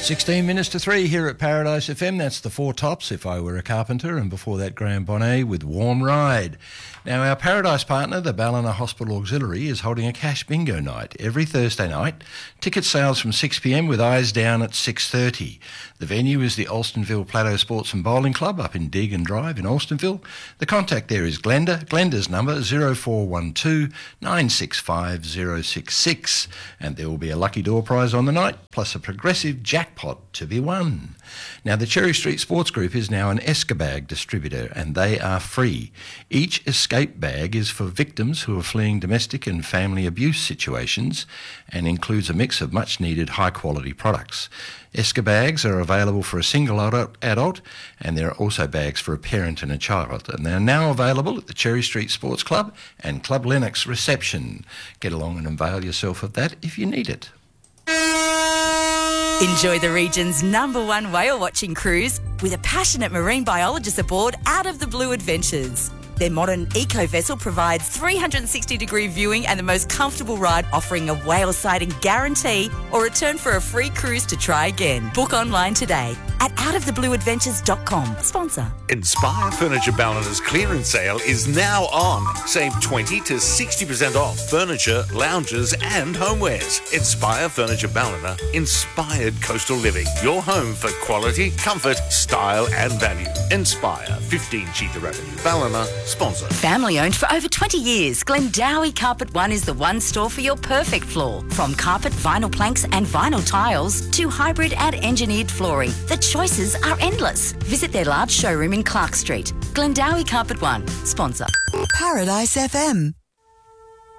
16 minutes to 3 here at Paradise FM. That's the Four Tops, If I Were a Carpenter, and before that Graham Bonnet with Warm Ride. Now, our Paradise partner, the Ballina Hospital Auxiliary, is holding a cash bingo night every Thursday night. Ticket sales from 6pm with eyes down at 6:30. The venue is the Alstonville Plateau Sports and Bowling Club up in Deegan Drive in Alstonville. The contact there is Glenda. Glenda's number 0412 965 066. And there will be a lucky door prize on the night, plus a progressive jackpot to be won. Now, the Cherry Street Sports Group is now an Escabag distributor, and they are free. Each escape bag is for victims who are fleeing domestic and family abuse situations and includes a mix of much-needed high-quality products. Escabags are available for a single adult, and there are also bags for a parent and a child, and they are now available at the Cherry Street Sports Club and Club Lennox reception. Get along and avail yourself of that if you need it. Enjoy the region's #1 whale watching cruise with a passionate marine biologist aboard Out of the Blue Adventures. Their modern eco-vessel provides 360-degree viewing and the most comfortable ride, offering a whale sighting guarantee or return for a free cruise to try again. Book online today at outoftheblueadventures.com. Sponsor. Inspire Furniture Ballina's clearance sale is now on. Save 20 to 60% off furniture, lounges and homewares. Inspire Furniture Ballina, inspired coastal living. Your home for quality, comfort, style and value. Inspire, 15 Cheetah Avenue, Ballina. Sponsor. Family owned for over 20 years, Glendowie Carpet One is the one store for your perfect floor. From carpet, vinyl planks and vinyl tiles to hybrid and engineered flooring, the choices are endless. Visit their large showroom in Clark Street. Glendowie Carpet One. Sponsor. Paradise FM.